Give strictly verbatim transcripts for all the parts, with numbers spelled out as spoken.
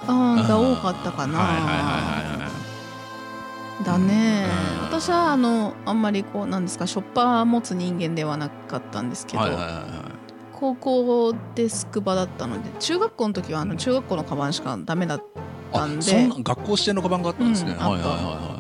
あが多かったかな。 はいはいはいはいはいだね、 うん、 私はあのあんまりこうなんですかショッパー持つ人間ではなかったんですけど、 はいはいはいはい、 高校でスクバだったので、中学校の時はあの中学校のカバンしかダメだったんで、 そんな学校指定のカバンがあったんですね、 うん、 はいはいはいはい、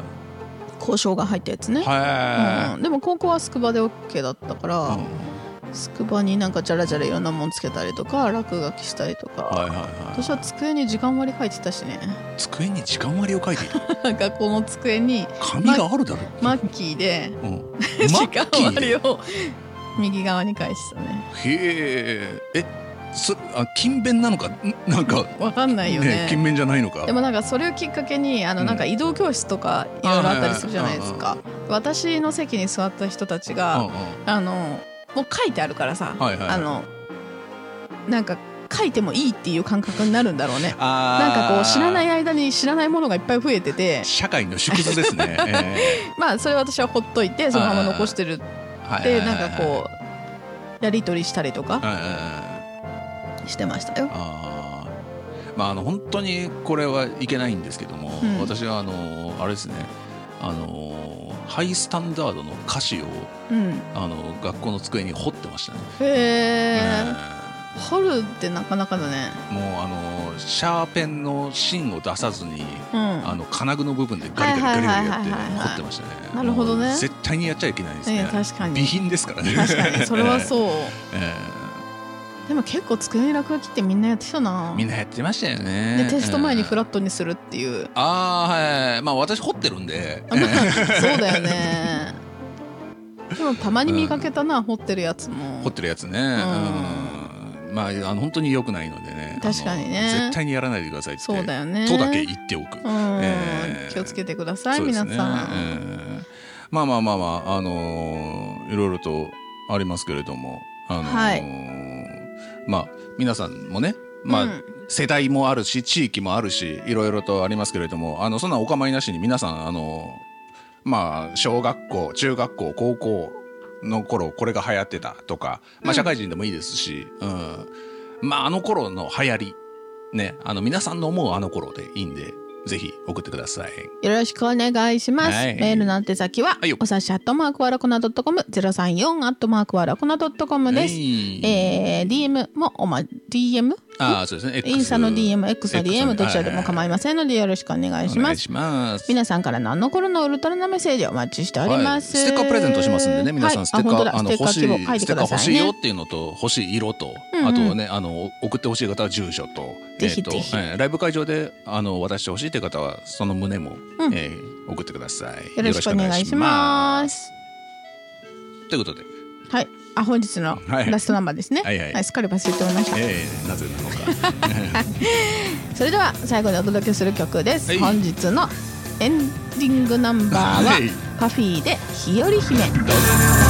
交渉が入ったやつね、 はい、 うん、でも高校はスクバで OK だったから、うん、スクバになんかジャラジャラいろんなもんつけたりとか落書きしたりとか、はいはいはい、私は机に時間割書いてたしね。 机に時間割を書いている学校の机に紙があるだろ、 マッキーで、うん、時間割を右側に返したね。 へえ、え、そあ勤勉なのかなんかわかんないよね。 ね、勤勉じゃないのか。 でもなんかそれをきっかけにあのなんか移動教室とかいろいろあったりするじゃないですか。私の席に座った人たちが、うんうん、あのもう書いてあるからさ、はいはいはい、あのなんか書いてもいいっていう感覚になるんだろうね。なんかこう知らない間に知らないものがいっぱい増えてて、 社会の縮図ですね。えー、まあそれ私はほっといてそのまま残してるで、なんかこうやり取りしたりとかしてましたよ。 あ、まあ、あの本当にこれはいけないんですけども、うん、私はあのあれですね、あのハイスタンダードの歌詞を、うん、あの学校の机に彫ってましたね。 へー、彫るってなかなかだね。 もうあのシャーペンの芯を出さずに、うん、あの金具の部分でガリガリガリガリやって彫ってましたね。 なるほどね。 絶対にやっちゃいけないですね。 えー、確かに備品ですからね。 確かにそれはそう。 えー、でも結構机に落書きってみんなやってたな。 みんなやってましたよね。 でテスト前にフラットにするっていう。 えー、ああ、はい。まあ私彫ってるんで。 そうだよね。でもたまに見かけたな、うん、彫ってるやつも。 彫ってるやつね。うんうん、まあ、あの本当に良くないのでね。 確かにね。 絶対にやらないでくださいって。 そうだよね。 とだけ言っておく。 えー、気をつけてください、ね、皆さん。えー、 まあまあまあまあ、あのー、いろいろとありますけれども、あのーはい、まあ皆さんもね、まあ、うん、世代もあるし地域もあるしいろいろとありますけれども、あのそんなお構いなしに皆さんあのー、まあ小学校中学校高校の頃これが流行ってたとか、まあ、社会人でもいいですし、うんうん、まああの頃の流行りね、あの皆さんの思うあの頃でいいんでぜひ送ってください。 よろしくお願いします。はい、メールの宛先は、はい、おさしアットマークわらこな .com ゼロさんよんアットマークわらこな .com です。はい、えー、ディーエム もおま ディーエムあそうですね、 インスタの ディーエム、X の ディーエム どちらでも構いませんのでよろしくお願いします。お願いします。皆さんからのあの頃のウルトラなメッセージお待ちしております。 はい、ステッカープレゼントしますんでね、皆さん、はい、ステッカー、あの欲しいステッカー欲しいよっていうのと欲しい色と、うんうん、あとねあの送ってほしい方は住所と、 ぜひぜひ、 えーと、ライブ会場であの渡してほしいという方はその旨も、うん、えー、送ってください。 よろしくお願いします。 ということで、 はい、あ本日のラストナンバーですね。はいはいはい、すっかり忘れておりました。 えー、なぜなのか。 それでは最後にお届けする曲です。はい、本日のエンディングナンバーは、はい、パフィーで日和姫。